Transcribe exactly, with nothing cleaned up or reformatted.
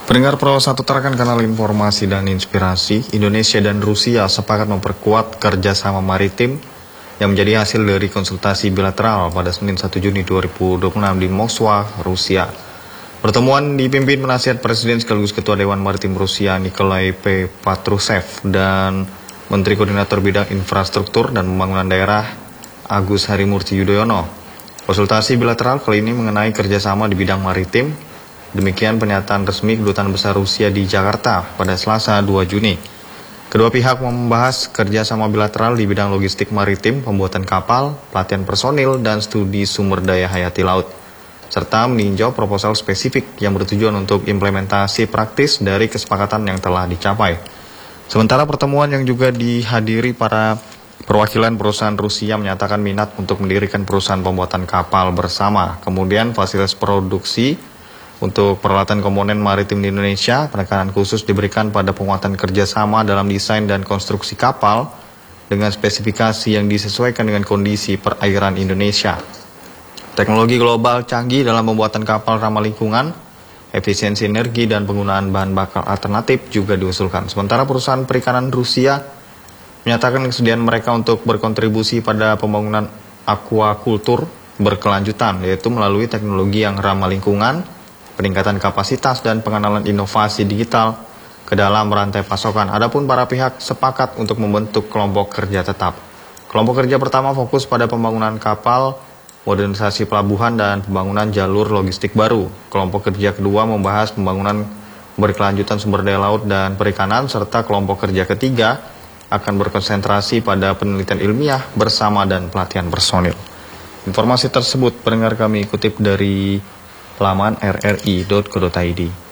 Pendengar Pro satu Tarakan kanal informasi dan inspirasi, Indonesia dan Rusia sepakat memperkuat kerjasama maritim yang menjadi hasil dari konsultasi bilateral pada Senin satu Juni dua ribu dua puluh enam di Moskwa, Rusia. Pertemuan dipimpin penasihat Presiden sekaligus Ketua Dewan Maritim Rusia Nikolai P. Patrushev dan Menteri Koordinator Bidang Infrastruktur dan Pembangunan Daerah Agus Harimurti Yudhoyono. Konsultasi bilateral kali ini mengenai kerjasama di bidang maritim. Demikian pernyataan resmi Kedutaan Besar Rusia di Jakarta pada Selasa dua Juni. Kedua pihak membahas kerjasama bilateral di bidang logistik maritim, pembuatan kapal, pelatihan personil, dan studi sumber daya hayati laut, serta meninjau proposal spesifik yang bertujuan untuk implementasi praktis dari kesepakatan yang telah dicapai. Sementara pertemuan yang juga dihadiri para perwakilan perusahaan Rusia menyatakan minat untuk mendirikan perusahaan pembuatan kapal bersama, kemudian fasilitas produksi untuk peralatan komponen maritim di Indonesia. Penekanan khusus diberikan pada penguatan kerjasama dalam desain dan konstruksi kapal dengan spesifikasi yang disesuaikan dengan kondisi perairan Indonesia. Teknologi global canggih dalam pembuatan kapal ramah lingkungan, efisiensi energi, dan penggunaan bahan bakar alternatif juga diusulkan. Sementara perusahaan perikanan Rusia menyatakan kesediaan mereka untuk berkontribusi pada pembangunan aquaculture berkelanjutan, yaitu melalui teknologi yang ramah lingkungan, peningkatan kapasitas, dan pengenalan inovasi digital ke dalam rantai pasokan. Adapun para pihak sepakat untuk membentuk kelompok kerja tetap. Kelompok kerja pertama fokus pada pembangunan kapal, modernisasi pelabuhan, dan pembangunan jalur logistik baru. Kelompok kerja kedua membahas pembangunan berkelanjutan sumber daya laut dan perikanan, serta kelompok kerja ketiga akan berkonsentrasi pada penelitian ilmiah bersama dan pelatihan personil. Informasi tersebut pendengar kami kutip dari laman r r i dot co dot i d.